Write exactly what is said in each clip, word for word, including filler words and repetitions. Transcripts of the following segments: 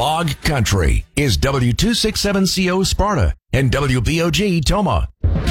Bog Country is W two sixty-seven C O Sparta and W B O G Toma.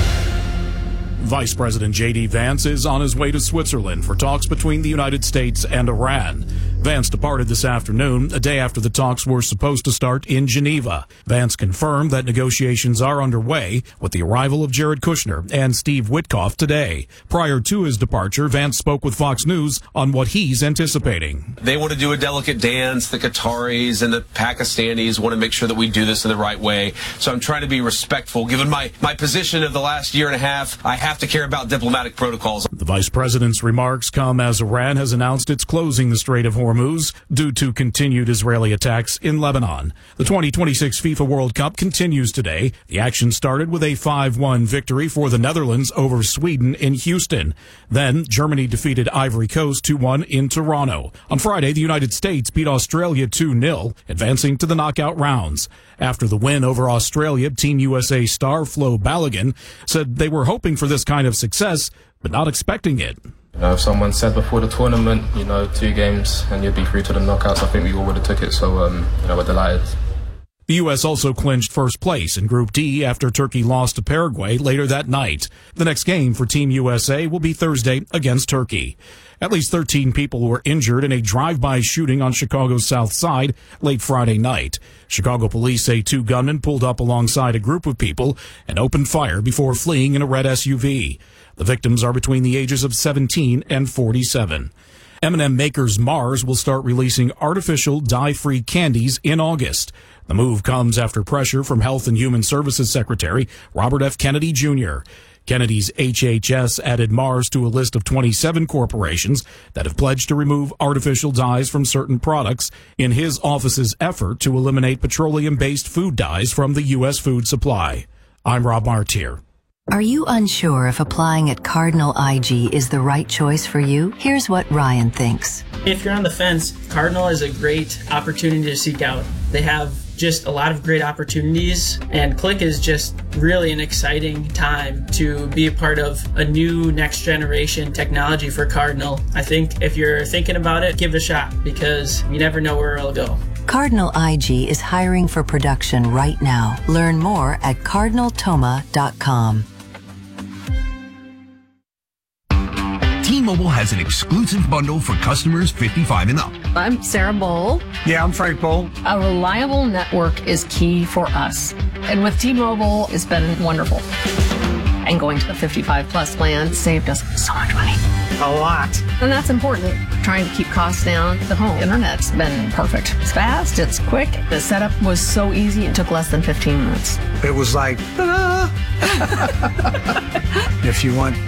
Vice President J D Vance is on his way to Switzerland for talks between the United States and Iran. Vance departed this afternoon, a day after the talks were supposed to start in Geneva. Vance confirmed that negotiations are underway with the arrival of Jared Kushner and Steve Witkoff today. Prior to his departure, Vance spoke with Fox News on what he's anticipating. They want to do a delicate dance. The Qataris and the Pakistanis want to make sure that we do this in the right way. So I'm trying to be respectful. Given my, my position of the last year and a half, I have to care about diplomatic protocols. The vice president's remarks come as Iran has announced it's closing the Strait of Hormuz due to continued Israeli attacks in Lebanon. The twenty twenty-six FIFA World Cup continues today. The action started with a five one victory for the Netherlands over Sweden in Houston. Then Germany defeated Ivory Coast two one in Toronto. On Friday, the United States beat Australia two nil, advancing to the knockout rounds. After the win over Australia, Team U S A star Flo Balogun said they were hoping for this kind of success, but not expecting it. You know, if someone said before the tournament, you know, two games and you'd be through to the knockouts, I think we all would have took it. So, um, you know, we're delighted. The U S also clinched first place in Group D after Turkey lost to Paraguay later that night. The next game for Team U S A will be Thursday against Turkey. At least thirteen people were injured in a drive-by shooting on Chicago's South Side late Friday night. Chicago police say two gunmen pulled up alongside a group of people and opened fire before fleeing in a red S U V. The victims are between the ages of seventeen and forty-seven. M and M makers Mars will start releasing artificial dye-free candies in August. The move comes after pressure from Health and Human Services Secretary Robert F. Kennedy Junior Kennedy's H H S added Mars to a list of twenty-seven corporations that have pledged to remove artificial dyes from certain products in his office's effort to eliminate petroleum-based food dyes from the U S food supply. I'm Rob Martier. Are you unsure if applying at Cardinal I G is the right choice for you? Here's what Ryan thinks. If you're on the fence, Cardinal is a great opportunity to seek out. They have just a lot of great opportunities, and Click is just really an exciting time to be a part of a new next generation technology for Cardinal. I think if you're thinking about it, give it a shot, because you never know where it'll go. Cardinal I G is hiring for production right now. Learn more at cardinal toma dot com. T-Mobile has an exclusive bundle for customers fifty-five and up. I'm Sarah Bowl. Yeah, I'm Frank Bowl. A reliable network is key for us. And with T-Mobile, it's been wonderful. And going to the fifty-five plus plan saved us so much money. A lot. And that's important. Trying to keep costs down. The home internet's been perfect. It's fast, it's quick. The setup was so easy, it took less than fifteen minutes. It was like, ta-da! If you want